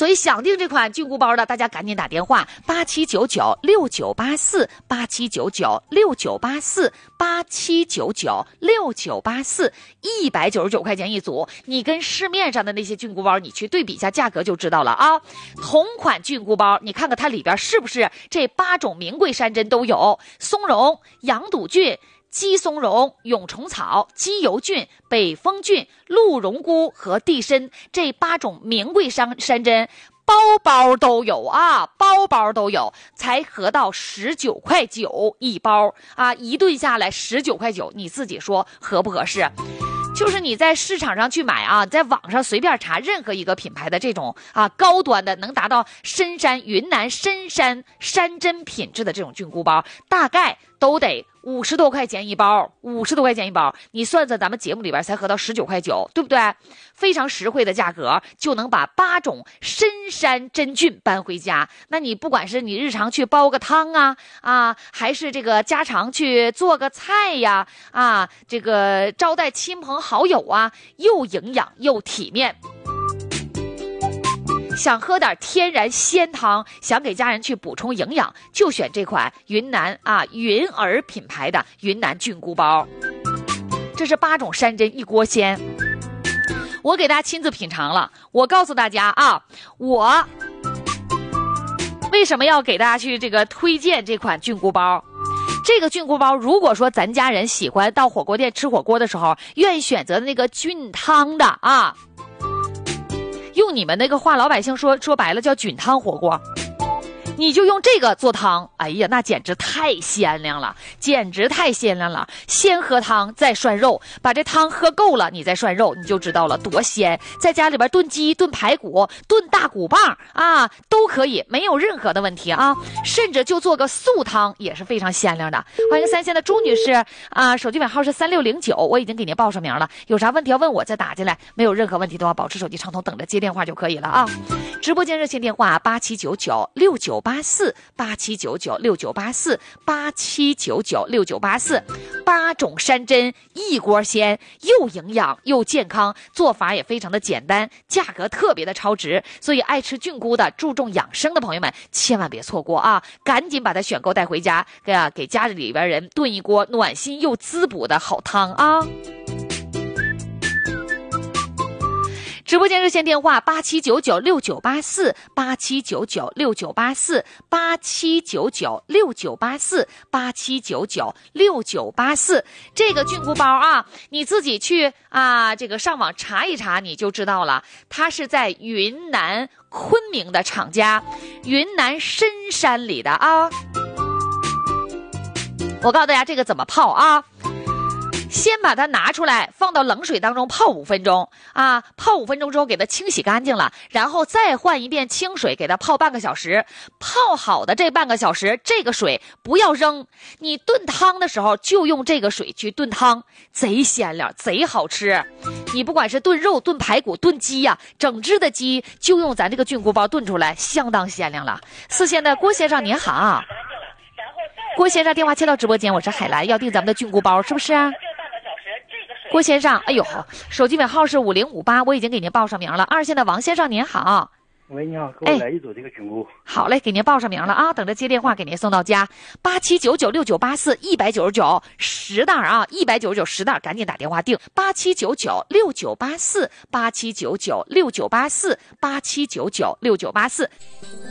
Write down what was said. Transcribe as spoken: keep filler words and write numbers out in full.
所以想订这款菌菇包的，大家赶紧打电话八七九九六九八四八七九九六九八四八七九九六九八四，一百九十九块钱一组。你跟市面上的那些菌菇包，你去对比一下价格就知道了啊。同款菌菇包，你看看它里边是不是这八种名贵山珍都有：松茸、羊肚菌、鸡松茸、蛹虫草、鸡油菌、北风菌、鹿茸菇和地参，这八种名贵山山珍包包都有啊，包包都有，才合到十九块九一包啊，一顿下来十九块九，你自己说合不合适？就是你在市场上去买啊，在网上随便查任何一个品牌的这种啊高端的，能达到深山云南深山山珍品质的这种菌菇包，大概都得五十多块钱一包，五十多块钱一包，你算算咱们节目里边才合到十九块九，对不对？非常实惠的价格就能把八种深山真菌搬回家。那你不管是你日常去煲个汤啊啊，还是这个家常去做个菜呀啊，这个招待亲朋好友啊，又营养又体面。想喝点天然鲜汤，想给家人去补充营养，就选这款云南啊云儿品牌的云南菌菇包。这是八种山珍一锅鲜，我给大家亲自品尝了。我告诉大家啊，我为什么要给大家去这个推荐这款菌菇包？这个菌菇包，如果说咱家人喜欢到火锅店吃火锅的时候，愿意选择那个菌汤的啊。用你们那个话，老百姓说说白了叫菌汤火锅，你就用这个做汤，哎呀，那简直太鲜亮了，简直太鲜亮了。先喝汤再涮肉，把这汤喝够了，你再涮肉，你就知道了多鲜。在家里边炖鸡、炖排骨、炖大骨棒啊，都可以，没有任何的问题啊。甚至就做个素汤也是非常鲜亮的。欢迎三线的朱女士啊，手机尾号是三六零九，我已经给您报上名了。有啥问题要问我再打进来，没有任何问题的话，保持手机畅通，等着接电话就可以了啊。直播间热线电话八七九九六九八四八七九九六九八四八七九九六九八四，八种山珍一锅鲜，又营养又健康，做法也非常的简单，价格特别的超值，所以爱吃菌菇的、注重养生的朋友们千万别错过啊！赶紧把它选购带回家，给啊给家里边人炖一锅暖心又滋补的好汤啊！直播间热线电话八七九九六九八四八七九九六九八四八七九九六九八四八七九九六九八四，这个菌菇包啊，你自己去啊这个上网查一查你就知道了，它是在云南昆明的厂家，云南深山里的啊。我告诉大家这个怎么泡啊。先把它拿出来，放到冷水当中泡五分钟啊！泡五分钟之后，给它清洗干净了，然后再换一遍清水，给它泡半个小时。泡好的这半个小时，这个水不要扔，你炖汤的时候就用这个水去炖汤，贼鲜亮，贼好吃。你不管是炖肉、炖排骨、炖鸡呀、啊，整只的鸡就用咱这个菌菇包炖出来，相当鲜亮了。四线的郭先生您好，郭先生电话接到直播间，我是海兰，要订咱们的菌菇包是不是啊？郭先生，哎呦，手机尾号是五零五八，我已经给您报上名了。二线的王先生您好， 喂，你好，给我来一组这个菌菇。 好嘞，给您报上名了啊，等着接电话给您送到家。八七九九六九八四一百九十九十袋啊，一百九十九十袋，赶紧打电话订。八七九九六九八四八七九九六九八四八七九九六九八四。